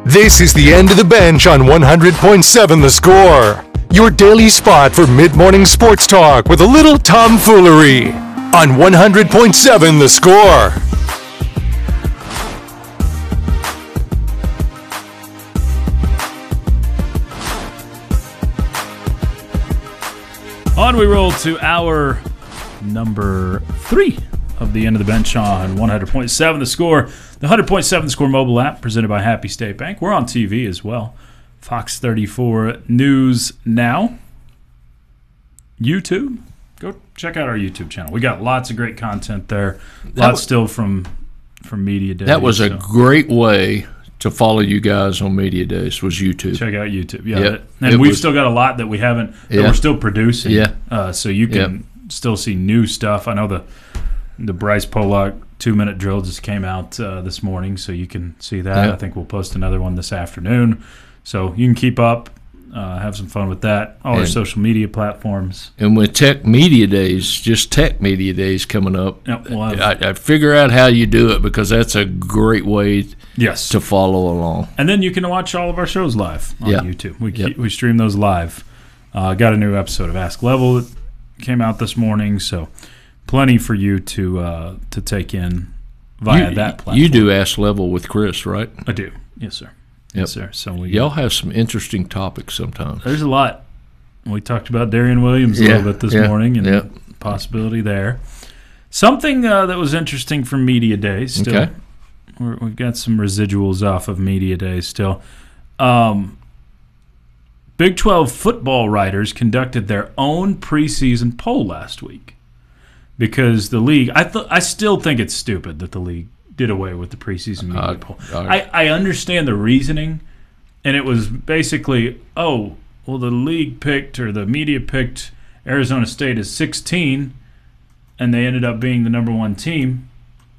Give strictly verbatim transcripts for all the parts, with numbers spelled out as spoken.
This is the End of the Bench on one hundred point seven The Score. Your daily spot for mid-morning sports talk with a little tomfoolery on one hundred point seven The Score. On we roll to our number three of the End of the Bench on one hundred point seven The Score. The one hundred point seven The Score mobile app presented by Happy State Bank. We're on T V as well. Fox thirty-four News Now. YouTube. Go check out our YouTube channel. We got lots of great content there. Lots was, still from from Media Days. That was so. a great way to follow you guys on Media Days was YouTube. Check out YouTube. Yeah. Yep. And it we've was, still got a lot that we haven't, that yeah. we're still producing. Yeah. Uh, so you can yep. still see new stuff. I know the the Bryce Pollock two-minute drill just came out uh, this morning, so you can see that. Yep. I think we'll post another one this afternoon. So you can keep up, uh, have some fun with that. All and, our social media platforms. And with Tech Media Days, just Tech Media Days coming up, yep, we'll I, I figure out how you do it because that's a great way yes. to follow along. And then you can watch all of our shows live on yep. YouTube. We yep. we stream those live. Uh, got a new episode of Ask Level that came out this morning, so plenty for you to uh, to take in via you, that platform. You do Ask Level with Chris, right? I do. Yes, sir. Yep. Yes, sir. So we y'all have some interesting topics sometimes. There's a lot. We talked about Darian Williams a yeah, little bit this yeah, morning and yeah. possibility there. Something uh, that was interesting from Media Days. Still, okay. we're, we've got some residuals off of Media Days still. Um, Big twelve football writers conducted their own preseason poll last week because the league. I th- I still think it's stupid that the league did away with the preseason media uh, poll. Uh, I, I understand the reasoning, and it was basically, oh, well, the league picked or the media picked Arizona State as sixteen, and they ended up being the number one team,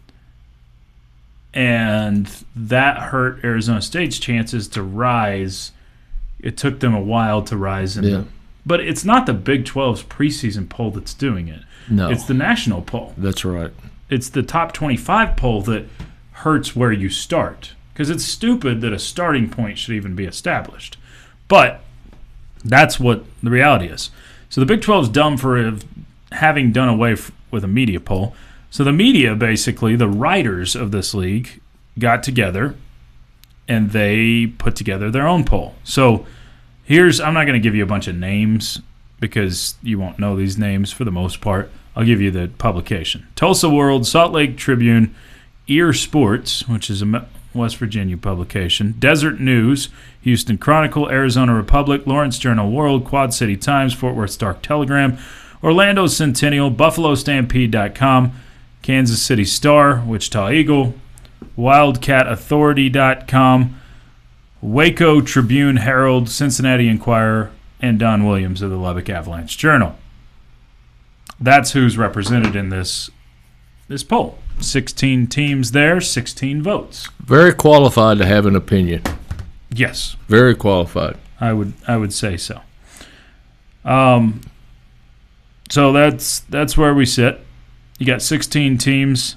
and that hurt Arizona State's chances to rise. It took them a while to rise. In yeah. the, but it's not the Big twelve's preseason poll that's doing it. No. It's the national poll. That's right. It's the top twenty-five poll that hurts where you start because it's stupid that a starting point should even be established. But that's what the reality is. So the Big twelve is dumb for having done away f- with a media poll. So the media, basically, the writers of this league, got together and they put together their own poll. So here's, I'm not going to give you a bunch of names because you won't know these names for the most part. I'll give you the publication. Tulsa World, Salt Lake Tribune, Ear Sports, which is a West Virginia publication, Desert News, Houston Chronicle, Arizona Republic, Lawrence Journal World, Quad City Times, Fort Worth Star-Telegram, Orlando Centennial, Buffalo Stampede dot com, Kansas City Star, Wichita Eagle, Wildcat Authority dot com, Waco Tribune Herald, Cincinnati Enquirer, and Don Williams of the Lubbock Avalanche Journal. That's who's represented in this this poll. sixteen teams there, sixteen votes. Very qualified to have an opinion. Yes. Very qualified. I would I would say so. Um so that's that's where we sit. You got sixteen teams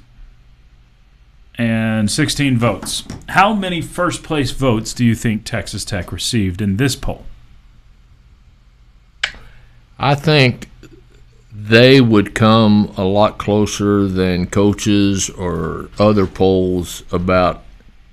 and sixteen votes. How many first place votes do you think Texas Tech received in this poll? I think they would come a lot closer than coaches or other polls about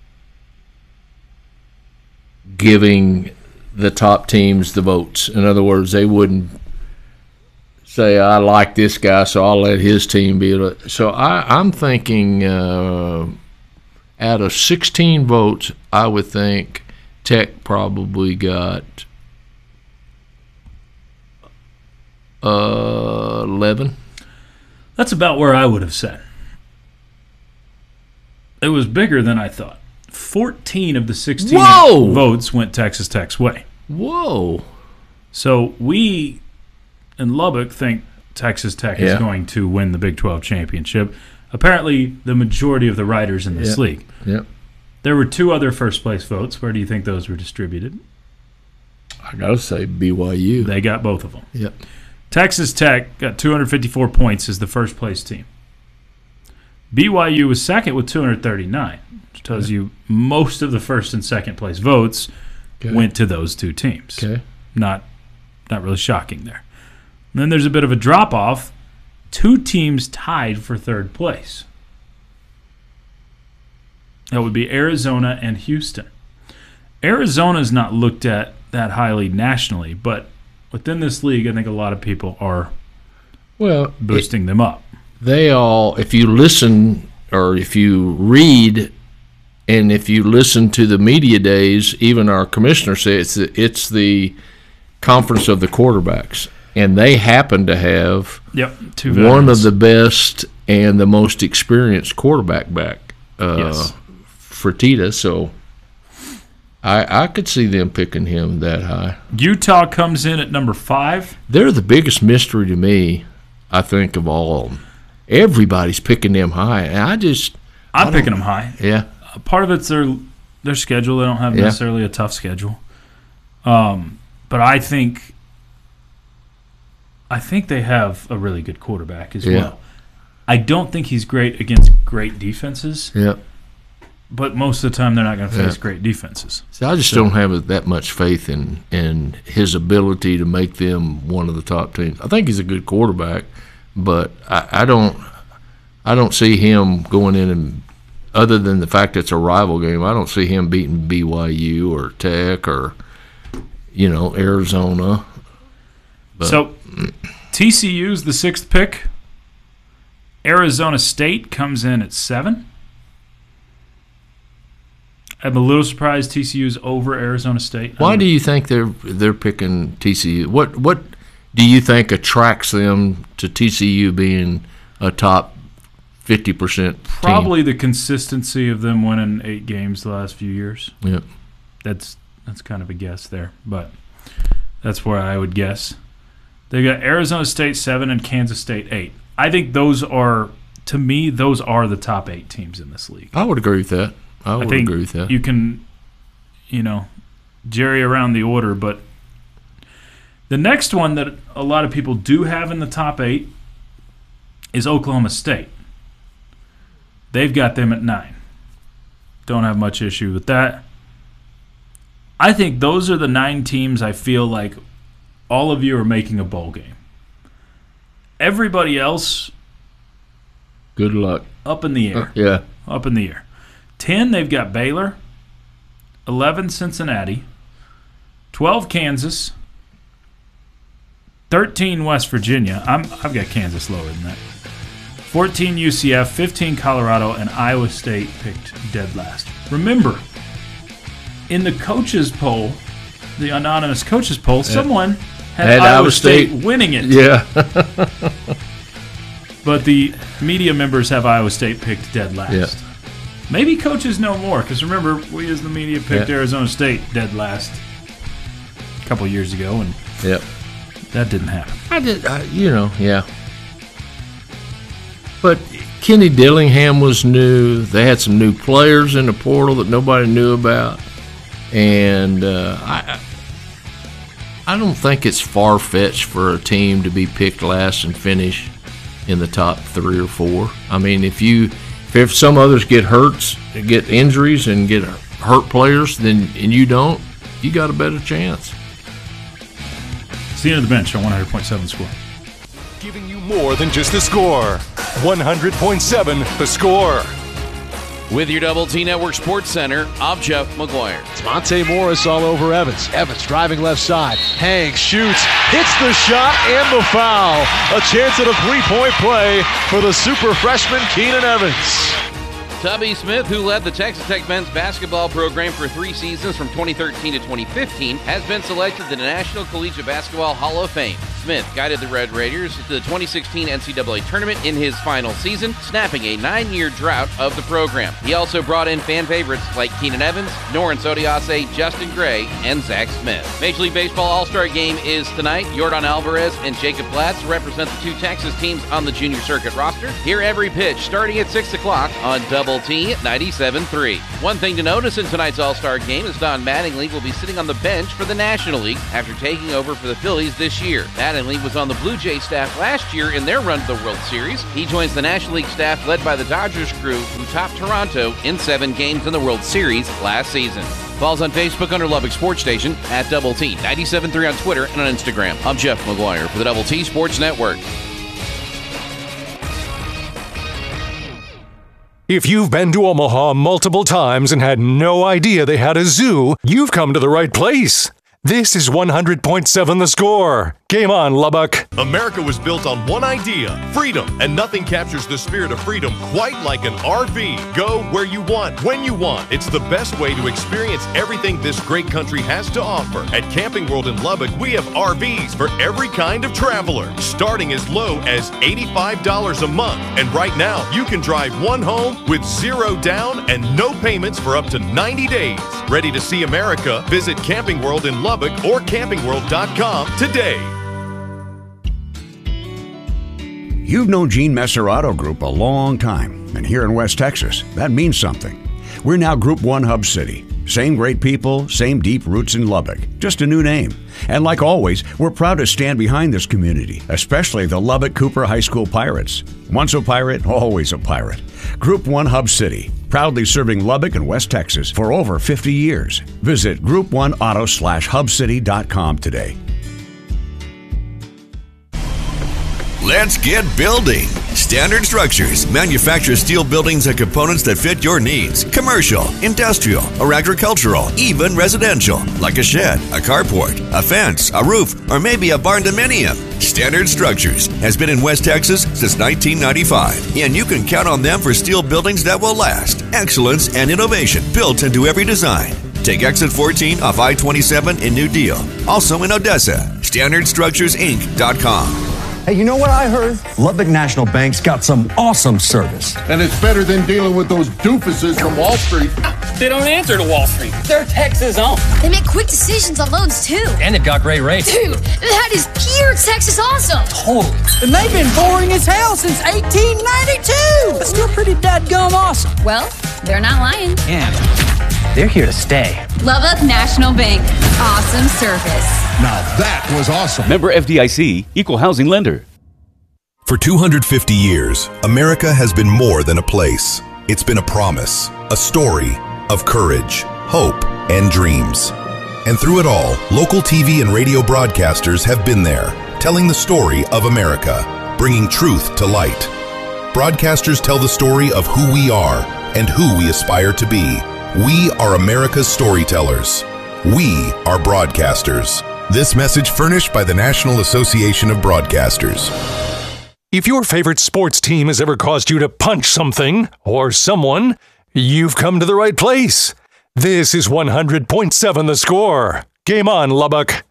giving the top teams the votes. In other words, they wouldn't say, I like this guy, so I'll let his team be able to. So I, I'm thinking uh, out of sixteen votes, I would think Tech probably got Uh, eleven. That's about where I would have said. It was bigger than I thought. fourteen of the sixteen Whoa! votes went Texas Tech's way. Whoa. So we in Lubbock think Texas Tech yeah. is going to win the Big twelve championship. Apparently, the majority of the writers in this yep. league. Yep. There were two other first-place votes. Where do you think those were distributed? I got to say B Y U. They got both of them. Yep. Texas Tech got two hundred fifty-four points as the first-place team. B Y U was second with two hundred thirty-nine, which tells okay. you most of the first and second place votes okay. went to those two teams. Okay. Not, not really shocking there. And then there's a bit of a drop-off. Two teams tied for third place. That would be Arizona and Houston. Arizona's not looked at that highly nationally, but within this league, I think a lot of people are well boosting it, them up. They all, if you listen or if you read and if you listen to the media days, even our commissioner says it's, it's the conference of the quarterbacks. And they happen to have yep, two one of the best and the most experienced quarterback back, uh, yes. Fertitta. So I, I could see them picking him that high. Utah comes in at number five. They're the biggest mystery to me, I think, of all of them. Everybody's picking them high. And I just – I'm picking them high. Yeah. Part of it's their, their schedule. They don't have yeah. necessarily a tough schedule. Um, but I think – I think they have a really good quarterback as yeah. well. I don't think he's great against great defenses. Yeah. But most of the time they're not going to face yeah. great defenses. See, I just so. don't have that much faith in, in his ability to make them one of the top teams. I think he's a good quarterback, but I, I don't I don't see him going in and other than the fact it's a rival game, I don't see him beating B Y U or Tech or you know, Arizona. But, so T C U's the sixth pick. Arizona State comes in at seven. I'm a little surprised T C U's over Arizona State. Why do you think they're they're picking T C U? What what do you think attracts them to T C U being a top fifty percent team? Probably the consistency of them winning eight games the last few years. Yep. That's that's kind of a guess there, but that's where I would guess. They got Arizona State seven and Kansas State eight. I think those are, to me, those are the top eight teams in this league. I would agree with that. I would I think agree with that. You can, you know, jerry around the order, but the next one that a lot of people do have in the top eight is Oklahoma State. They've got them at nine. Don't have much issue with that. I think those are the nine teams I feel like all of you are making a bowl game. Everybody else, good luck. Up in the air. Uh, yeah. Up in the air. ten, they've got Baylor. eleven, Cincinnati. twelve, Kansas. thirteen, West Virginia. I'm, I've got Kansas lower than that. fourteen, U C F. fifteen, Colorado. And Iowa State picked dead last. Remember, in the coaches poll, the anonymous coaches poll, yeah. someone had, had Iowa, Iowa State, State winning it. Yeah. But the media members have Iowa State picked dead last. Yeah. Maybe coaches know more, because remember, we as the media picked yeah. Arizona State dead last a couple years ago, and yep. that didn't happen. I did, I, you know, yeah. But Kenny Dillingham was new. They had some new players in the portal that nobody knew about. And uh, I I don't think it's far-fetched for a team to be picked last and finish in the top three or four. I mean, if you if some others get hurts, get injuries, and get hurt players, then and you don't, you got a better chance. It's the end of the bench on one hundred point seven Score. Giving you more than just the score. one hundred point seven The Score. With your Double T Network Sports Center, I'm Jeff McGuire. It's Monte Morris all over Evans. Evans driving left side. Hangs, shoots, hits the shot and the foul. A chance at a three-point play for the super freshman Keenan Evans. Tubby Smith, who led the Texas Tech men's basketball program for three seasons from twenty thirteen to twenty fifteen, has been selected to the National Collegiate Basketball Hall of Fame. Smith guided the Red Raiders to the twenty sixteen N C double A tournament in his final season, snapping a nine-year drought of the program. He also brought in fan favorites like Keenan Evans, Noren Sodiase, Justin Gray, and Zach Smith. Major League Baseball All-Star Game is tonight. Yordan Alvarez and Jacob Platts represent the two Texas teams on the junior circuit roster. Hear every pitch starting at six o'clock on Double T ninety-seven point three. One thing to notice in tonight's All-Star Game is Don Mattingly will be sitting on the bench for the National League after taking over for the Phillies this year. Mattingly Mattingly was on the Blue Jay staff last year in their run to the World Series. He joins the National League staff led by the Dodgers crew, who topped Toronto in seven games in the World Series last season. Follow us on Facebook under Lubbock Sports Station, at Double T ninety-seven point three on Twitter and on Instagram. I'm Jeff McGuire for the Double T Sports Network. If you've been to Omaha multiple times and had no idea they had a zoo, you've come to the right place. This is one hundred point seven The Score. Game on, Lubbock. America was built on one idea, freedom, and nothing captures the spirit of freedom quite like an R V. Go where you want, when you want. It's the best way to experience everything this great country has to offer. At Camping World in Lubbock, we have R Vs for every kind of traveler, starting as low as eighty-five dollars a month. And right now, you can drive one home with zero down and no payments for up to ninety days. Ready to see America? Visit Camping World in Lubbock or camping world dot com today. You've known Gene Messer Auto Group a long time, and here in West Texas, that means something. We're now Group One Hub City. Same great people, same deep roots in Lubbock, just a new name. And like always, we're proud to stand behind this community, especially the Lubbock Cooper High School Pirates. Once a pirate, always a pirate. Group One Hub City, proudly serving Lubbock and West Texas for over fifty years. Visit group one auto slash hub city dot com today. Let's get building. Standard Structures manufactures steel buildings and components that fit your needs. Commercial, industrial, or agricultural, even residential, like a shed, a carport, a fence, a roof, or maybe a barn dominium. Standard Structures has been in West Texas since nineteen ninety-five, and you can count on them for steel buildings that will last. Excellence and innovation built into every design. Take exit fourteen off I twenty-seven in New Deal. Also in Odessa. standard structures inc dot com. Hey, you know what I heard? Lubbock National Bank's got some awesome service. And it's better than dealing with those doofuses from Wall Street. They don't answer to Wall Street. They're Texas owned. They make quick decisions on loans, too. And they've got great rates. Dude, that is pure Texas awesome. Totally. And they've been boring as hell since eighteen ninety-two. But still pretty dadgum awesome. Well, they're not lying. Yeah. They're here to stay. Lubbock National Bank. Awesome service. Now that was awesome. Member F D I C, Equal Housing Lender. For two hundred fifty years, America has been more than a place. It's been a promise, a story of courage, hope, and dreams. And through it all, local T V and radio broadcasters have been there, telling the story of America, bringing truth to light. Broadcasters tell the story of who we are and who we aspire to be. We are America's storytellers. We are broadcasters. This message furnished by the National Association of Broadcasters. If your favorite sports team has ever caused you to punch something or someone, you've come to the right place. This is one hundred point seven The Score. Game on, Lubbock.